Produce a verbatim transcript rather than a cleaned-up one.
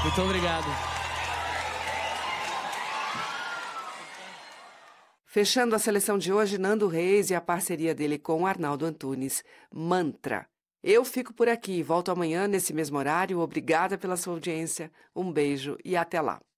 Muito obrigado. Fechando a seleção de hoje, Nando Reis e a parceria dele com Arnaldo Antunes, Mantra. Eu fico por aqui, volto amanhã nesse mesmo horário. Obrigada pela sua audiência, um beijo e até lá.